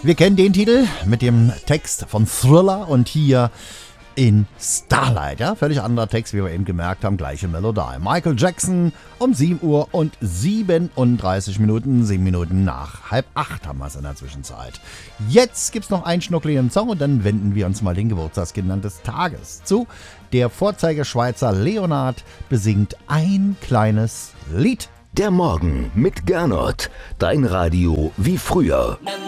Wir kennen den Titel mit dem Text von Thriller und hier in Starlight. Ja, völlig anderer Text, wie wir eben gemerkt haben, gleiche Melodie. Michael Jackson um 7 Uhr und 37 Minuten, 7 Minuten nach 7:30 haben wir es in der Zwischenzeit. Jetzt gibt's noch einen schnuckligen Song und dann wenden wir uns mal den Geburtstagskindern des Tages zu. Der Vorzeigeschweizer Leonard besingt ein kleines Lied. Der Morgen mit Gernot. Dein Radio wie früher.